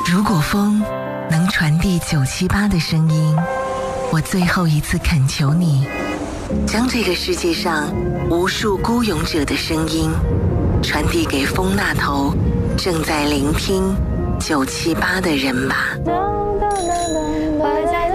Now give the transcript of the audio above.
如果风能传递978的声音，我最后一次恳求你，将这个世界上无数孤勇者的声音传递给风那头正在聆听978的人吧。 我在